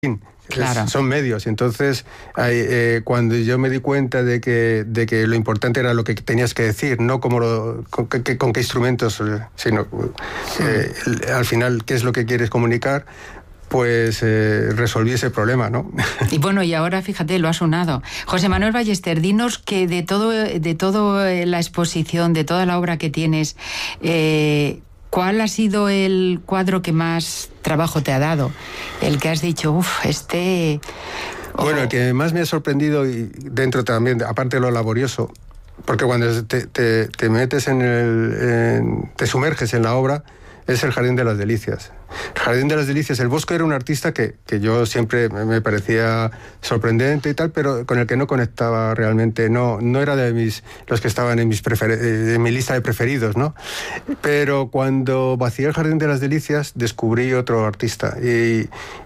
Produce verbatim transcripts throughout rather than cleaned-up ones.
Claro. Son medios, entonces eh, cuando yo me di cuenta de que, de que lo importante era lo que tenías que decir, no como lo, con, que, con qué instrumentos, sino eh, al final qué es lo que quieres comunicar, pues eh, resolví ese problema, ¿no? Y bueno, y ahora fíjate, lo has unado. José Manuel Ballester, dinos que de todo, de todo la exposición, de toda la obra que tienes, eh, ¿cuál ha sido el cuadro que más trabajo te ha dado? El que has dicho, uff, este... Oh. Bueno, el que más me ha sorprendido, y dentro también, aparte de lo laborioso, porque cuando te, te, te metes en el... En, te sumerges en la obra, es el Jardín de las Delicias. El Jardín de las Delicias, el Bosco era un artista que, que yo siempre me parecía sorprendente y tal, pero con el que no conectaba realmente, no, no era de mis, los que estaban en, mis prefer, en mi lista de preferidos, ¿no? Pero cuando vacié el Jardín de las Delicias, descubrí otro artista y...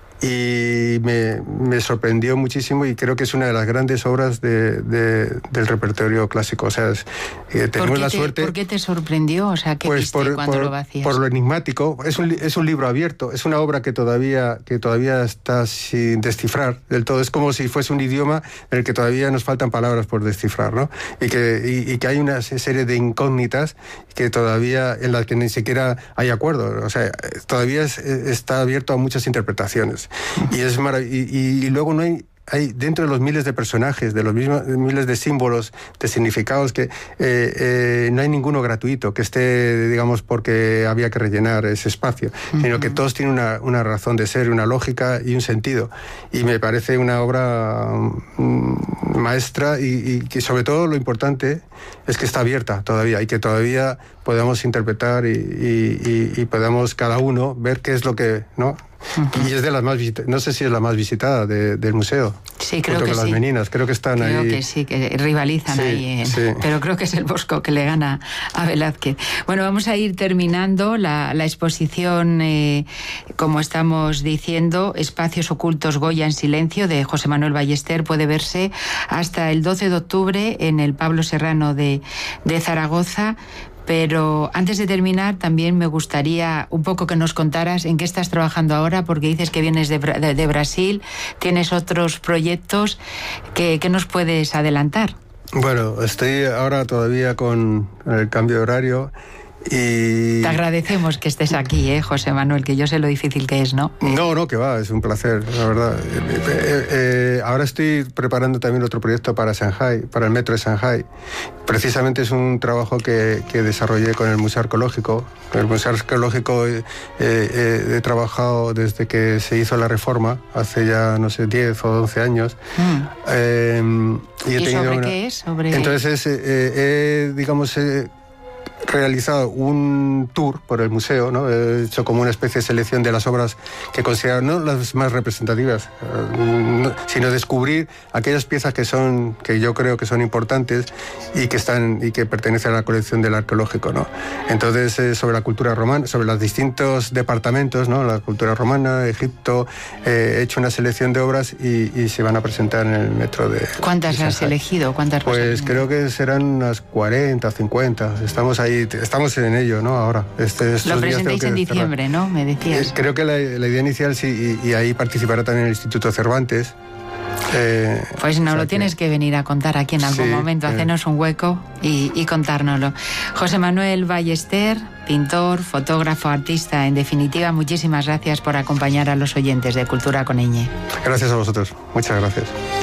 y me, me sorprendió muchísimo y creo que es una de las grandes obras de, de, del repertorio clásico. O sea, es, eh, tenemos la te, suerte... ¿Por qué te sorprendió? O sea, ¿qué pues viste por, cuando por, lo vacías? Por lo enigmático. Es un, es un libro abierto, es una obra que todavía, que todavía está sin descifrar del todo. Es como si fuese un idioma en el que todavía nos faltan palabras por descifrar, ¿no? Y que, y, y que hay una serie de incógnitas que todavía, en las que ni siquiera hay acuerdo. O sea, todavía es, está abierto a muchas interpretaciones. Y es marav- y, y luego no hay, hay dentro de los miles de personajes, de los mismos miles de símbolos, de significados, que eh, eh, no hay ninguno gratuito, que esté, digamos, porque había que rellenar ese espacio, uh-huh. sino que todos tienen una, una razón de ser, una lógica y un sentido. Y me parece una obra um, maestra y, y que sobre todo lo importante es que está abierta todavía y que todavía podamos interpretar y, y, y, y podamos cada uno ver qué es lo que, ¿no? Uh-huh. Y es de las más visitadas, no sé si es la más visitada de, del museo. Sí, creo junto que con sí. Las Meninas, creo que están creo ahí. Creo que sí, que rivalizan sí, ahí. En... Sí. Pero creo que es el Bosco que le gana a Velázquez. Bueno, vamos a ir terminando la, la exposición, eh, como estamos diciendo, Espacios Ocultos Goya en Silencio, de José Manuel Ballester, puede verse hasta el doce de octubre en el Pablo Serrano de, de Zaragoza. Pero antes de terminar, también me gustaría un poco que nos contaras en qué estás trabajando ahora, porque dices que vienes de, de, de Brasil, tienes otros proyectos, que, ¿qué nos puedes adelantar? Bueno, estoy ahora todavía con el cambio de horario y... Te agradecemos que estés aquí, ¿eh, José Manuel? Que yo sé lo difícil que es, ¿no? No, no, que va, es un placer, la verdad. Eh, eh, eh, ahora estoy preparando también otro proyecto para Shanghái, para el metro de Shanghái. Precisamente es un trabajo que, que desarrollé con el Museo Arqueológico. Con el Museo Arqueológico eh, eh, he trabajado desde que se hizo la reforma, hace ya, no sé, diez o once años. Mm. Eh, y he ¿Y tenido sobre una... qué es? Sobre... Entonces, eh, eh, digamos... Eh, realizado un tour por el museo, ¿no? He hecho como una especie de selección de las obras que considero no las más representativas, no, sino descubrir aquellas piezas que son, que yo creo que son importantes y que están y que pertenecen a la colección del arqueológico, ¿no? Entonces, eh, sobre la cultura romana, sobre los distintos departamentos, ¿no? La cultura romana, Egipto, eh, he hecho una selección de obras y, y se van a presentar en el metro de... ¿Cuántas de has elegido? ¿Cuántas pues creo que serán unas cuarenta, cincuenta. Estamos ahí. Estamos en ello, ¿no? Ahora. Este, lo presentáis en diciembre, cerrar. ¿No? Me decías. Eh, creo que la, la idea inicial sí, y, y ahí participará también el Instituto Cervantes. Eh, pues no, o sea lo tienes que... que venir a contar aquí en algún sí, momento, hacernos eh. un hueco y, y contárnoslo. José Manuel Ballester, pintor, fotógrafo, artista, en definitiva, muchísimas gracias por acompañar a los oyentes de Cultura con Ñ. Gracias a vosotros, muchas gracias.